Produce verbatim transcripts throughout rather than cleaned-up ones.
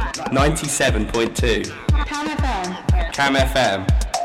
ninety-seven point two. Cam F M. Cam F M.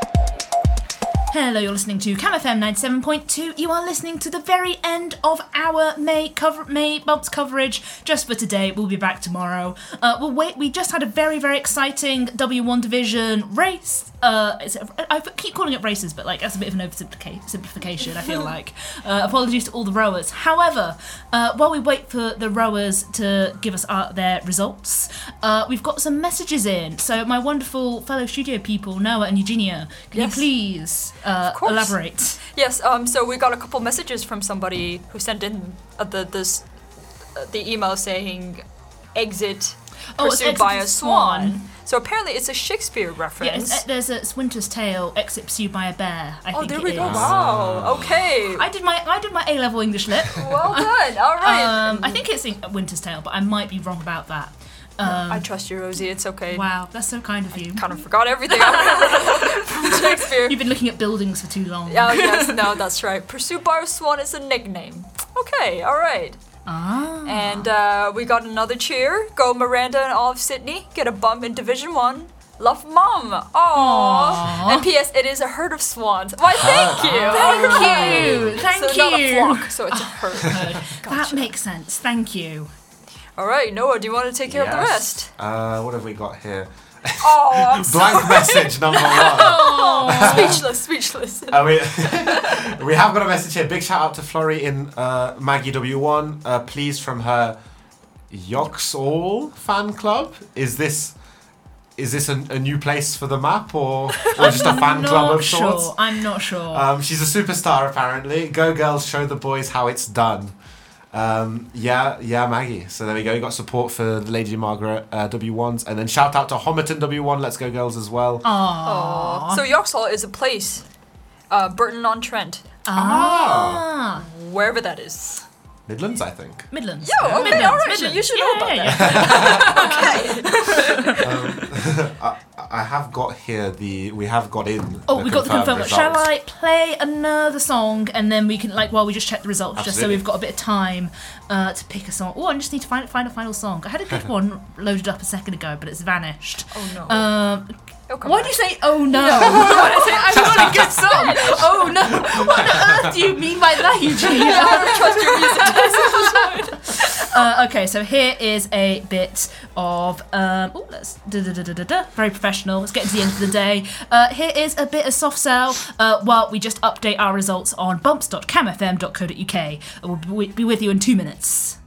Hello, you're listening to Cam F M ninety-seven point two. You are listening to the very end of our May cover May Bumps coverage. Just for today, we'll be back tomorrow. Uh, we'll wait. We just had a very, very exciting W one division race. Uh, it's, I keep calling it races, but like that's a bit of an oversimplification, I feel like. Uh, apologies to all the rowers. However, uh, while we wait for the rowers to give us uh, their results, uh, we've got some messages in. So my wonderful fellow studio people, Noah and Eugenia, can Yes. you please uh, elaborate? Yes. Um. So we got a couple messages from somebody who sent in uh, the this uh, the email saying exit Oh, it's pursued Exit by the a swan. Swan. So apparently it's a Shakespeare Yeah, reference. it's, uh, there's a it's Winter's Tale, exit pursued by a bear. I oh, think there it we go. is. Wow. Okay. I did my I did my A level English lit. Well done. All right. Um, I think it's in Winter's Tale, but I might be wrong about that. Um, I trust you, Rosie. It's okay. wow, that's so kind of you. Kind of forgot everything I remember from Shakespeare. You've been looking at buildings for too long. Oh yes, no, that's right. Pursued by a swan is a nickname. Okay, all right. Ah. And uh, we got another cheer. Go Miranda and Olive Sydney. Get a bump in Division One. Love Mom. Aww. Aww. And P S. It is a herd of swans. Why, thank you. Thank you. Thank so you. not a flock, so it's a herd. That Gotcha. makes sense. Thank you. All right, Noah, do you want to take care of the Yes. rest? Uh, what have we got here? Oh, I'm Blank message number one. speechless, speechless. Uh, we, we have got a message here. Big shout out to Florrie in uh, Maggie W one. Uh, please from her Yoxall fan club. Is this is this a, a new place for the map or, or just a fan Not club of sure. sorts? I'm not sure. Um, she's a superstar apparently. Go girls, show the boys how it's done. Um, yeah, yeah, Maggie. So there we go. You got support for the Lady Margaret uh, W ones, and then shout out to Homerton W one. Let's go girls as well. Aww. So Yoxall is a place, uh, Burton-on-Trent, Ah. wherever that is. Midlands, I think. Midlands. Yo, okay, Midlands, all right, Midlands. you should yeah, know about yeah, that. Yeah. I, I have got here the. We have got in. Oh, the we got the confirmed confirmed. Shall results. I play another song and then we can, like, while we just check the results, just so Absolutely. we've got a bit of time uh, to pick a song. Oh, I just need to find find a final song. I had a good one loaded up a second ago, but it's vanished. Oh no. Um, It'll come why back. do you say "oh no"? Why do you say I want a good song? Oh no! What on earth do you mean by that, Eugenia? I don't trust your music taste. Uh, okay, so here is a bit of um, oh, let's da, da, da, da, da, da. Very professional. Let's get to the end of the day. Uh, here is a bit of soft sell uh, while we just update our results on bumps dot cam f m dot co dot u k. We'll be be with you in two minutes.